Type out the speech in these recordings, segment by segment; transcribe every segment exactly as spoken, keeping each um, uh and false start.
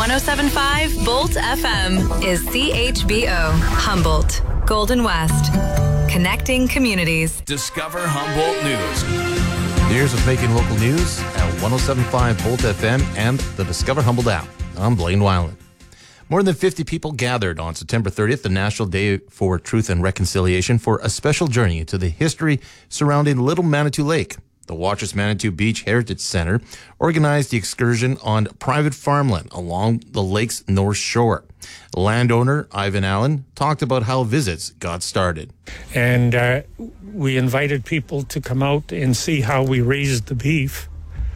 one oh seven point five Bolt F M is C H B O, Humboldt, Golden West. Connecting communities. Discover Humboldt News. Here's what's making local news at one oh seven point five Bolt F M and the Discover Humboldt app. I'm Blaine Weiland. More than fifty people gathered on September thirtieth, the National Day for Truth and Reconciliation, for a special journey into the history surrounding Little Manitou Lake. The Watrous Manitou Beach Heritage Center organized the excursion on private farmland along the lake's north shore. Landowner Ivan Allen talked about how visits got started. And uh, we invited people to come out and see how we raised the beef.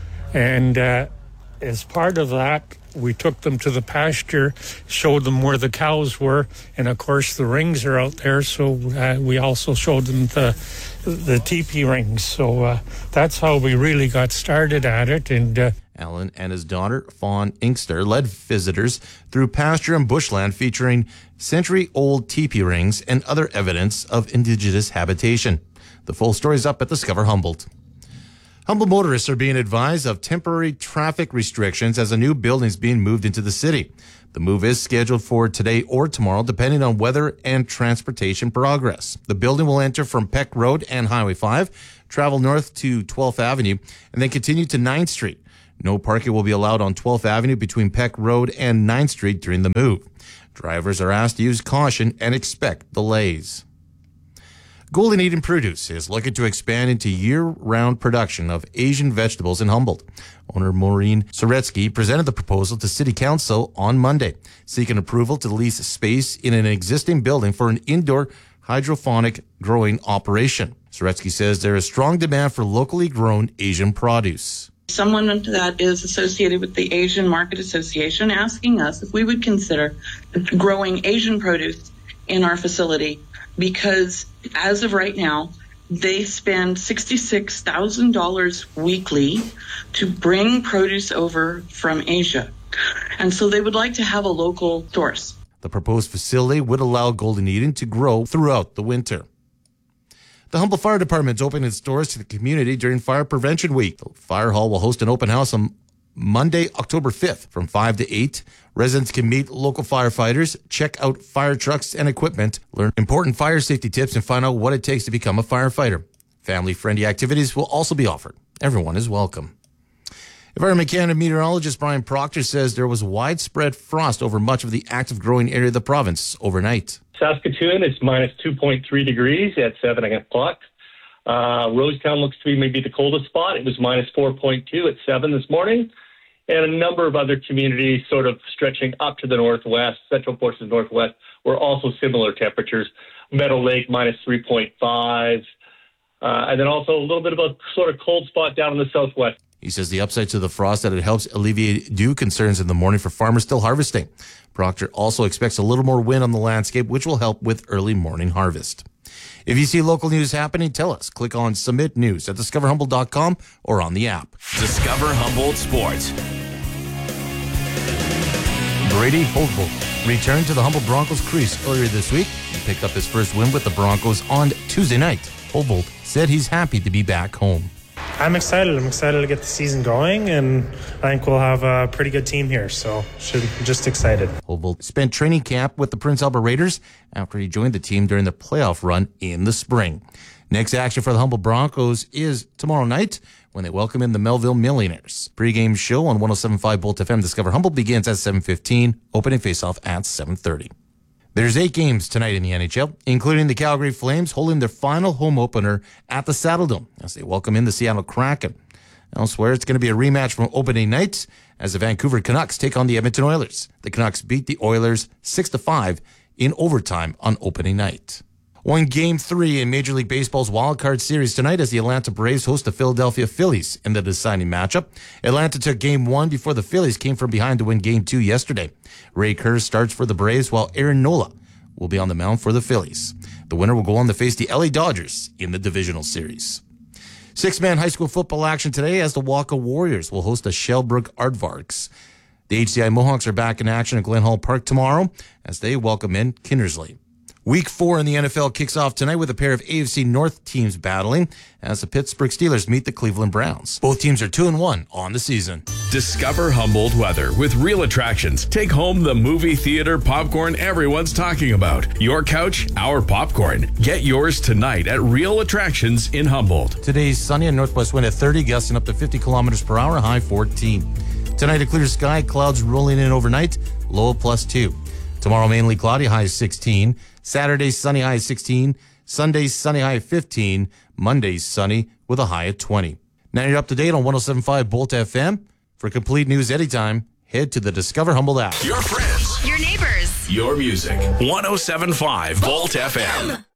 And uh, as part of that, we took them to the pasture, showed them where the cows were, and of course the rings are out there, so uh, we also showed them the the teepee rings. So uh, that's how we really got started at it. And uh, Allen and his daughter, Fawn Inkster, led visitors through pasture and bushland featuring century-old teepee rings and other evidence of indigenous habitation. The full story is up at Discover Humboldt. Humboldt motorists are being advised of temporary traffic restrictions as a new building is being moved into the city. The move is scheduled for today or tomorrow, depending on weather and transportation progress. The building will enter from Peck Road and Highway five, travel north to twelfth Avenue, and then continue to ninth Street. No parking will be allowed on twelfth Avenue between Peck Road and ninth Street during the move. Drivers are asked to use caution and expect delays. Golden Eden Produce is looking to expand into year-round production of Asian vegetables in Humboldt. Owner Maureen Soretsky presented the proposal to City Council on Monday, seeking approval to lease space in an existing building for an indoor hydroponic growing operation. Soretsky says there is strong demand for locally grown Asian produce. Someone that is associated with the Asian Market Association asking us if we would consider growing Asian produce in our facility, because as of right now, they spend sixty-six thousand dollars weekly to bring produce over from Asia. And so they would like to have a local source. The proposed facility would allow Golden Eden to grow throughout the winter. The Humboldt Fire Department is opening its doors to the community during Fire Prevention Week. The Fire Hall will host an open house on Monday, October fifth from five to eight. Residents can meet local firefighters, check out fire trucks and equipment, learn important fire safety tips, and find out what it takes to become a firefighter. Family-friendly activities will also be offered. Everyone is welcome. Environment Canada meteorologist Brian Proctor says there was widespread frost over much of the active growing area of the province overnight. Saskatoon is minus two point three degrees at seven o'clock. Uh, Rosetown looks to be maybe the coldest spot. It was minus four point two at seven this morning. And a number of other communities sort of stretching up to the northwest, central portions of the northwest, were also similar temperatures. Meadow Lake, minus three point five. Uh, and then also a little bit of a sort of cold spot down in the southwest. He says the upside to the frost that it helps alleviate dew concerns in the morning for farmers still harvesting. Proctor also expects a little more wind on the landscape, which will help with early morning harvest. If you see local news happening, tell us. Click on Submit News at discover humboldt dot com or on the app. Discover Humboldt Sports. Brady Holdbolt returned to the Humboldt Broncos crease earlier this week. He picked up his first win with the Broncos on Tuesday night. Holdbolt said he's happy to be back home. I'm excited. I'm excited to get the season going, and I think we'll have a pretty good team here, so should just excited. Holdbolt spent training camp with the Prince Albert Raiders after he joined the team during the playoff run in the spring. Next action for the Humboldt Broncos is tomorrow night when they welcome in the Melville Millionaires. Pre-game show on one oh seven point five Bolt F M Discover Humboldt begins at seven fifteen, opening faceoff at seven thirty. There's eight games tonight in the N H L, including the Calgary Flames holding their final home opener at the Saddledome as they welcome in the Seattle Kraken. Elsewhere, it's going to be a rematch from opening night as the Vancouver Canucks take on the Edmonton Oilers. The Canucks beat the Oilers six to five in overtime on opening night. One game three in Major League Baseball's Wild Card Series tonight as the Atlanta Braves host the Philadelphia Phillies in the deciding matchup. Atlanta took game one before the Phillies came from behind to win game two yesterday. Ray Kerr starts for the Braves while Aaron Nola will be on the mound for the Phillies. The winner will go on to face the L A Dodgers in the divisional series. Six-man high school football action today as the Waka Warriors will host the Shellbrook Aardvarks. The H C I Mohawks are back in action at Glen Hall Park tomorrow as they welcome in Kindersley. Week four in the N F L kicks off tonight with a pair of A F C North teams battling as the Pittsburgh Steelers meet the Cleveland Browns. Both teams are two and one on the season. Discover Humboldt weather with real attractions. Take home the movie theater popcorn everyone's talking about. Your couch, our popcorn. Get yours tonight at Real Attractions in Humboldt. Today's sunny and northwest wind at thirty, gusting up to fifty kilometers per hour, high fourteen. Tonight, a clear sky, clouds rolling in overnight, low plus two. Tomorrow, mainly cloudy, high sixteen. Saturday, sunny, high sixteen. Sunday, sunny, high fifteen. Monday, sunny with a high at twenty. Now you're up to date on one oh seven point five Bolt F M. For complete news anytime, head to the Discover Humboldt app. Your friends. Your neighbors. Your music. one oh seven point five Bolt F M.